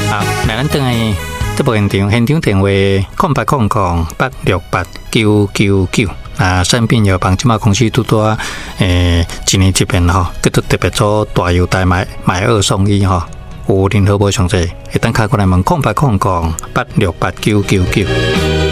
好，来咱等下这部现场电话0800868999啊，产品药房即马公司拄多一年这边吼，佮特别做大优待买2送1吼，有任何无详细，会等卡过来问0800868999。